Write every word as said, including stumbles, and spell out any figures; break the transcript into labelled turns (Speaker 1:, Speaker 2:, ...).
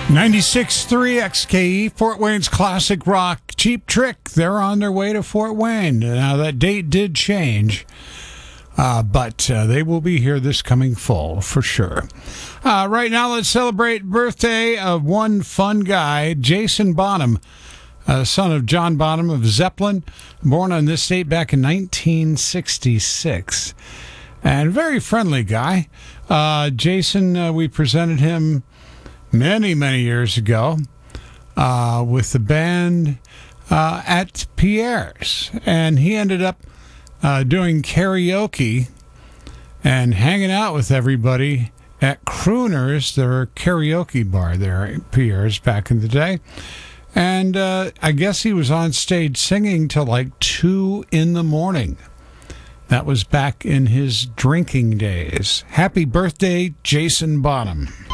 Speaker 1: ninety-six point three X K E, Fort Wayne's classic rock. Cheap Trick, they're on their way to Fort Wayne. Now, that date did change, uh, but uh, they will be here this coming fall for sure. Uh, right now, let's celebrate birthday of one fun guy, Jason Bonham, uh, son of John Bonham of Zeppelin, born on this date back in nineteen sixty-six. And very friendly guy. Uh, Jason, uh, we presented him many, many years ago uh, with the band uh, at Pierre's. And he ended up uh, doing karaoke and hanging out with everybody at Crooners, their karaoke bar there at Pierre's back in the day. And uh, I guess he was on stage singing till like two in the morning. That was back in his drinking days. Happy birthday, Jason Bonham.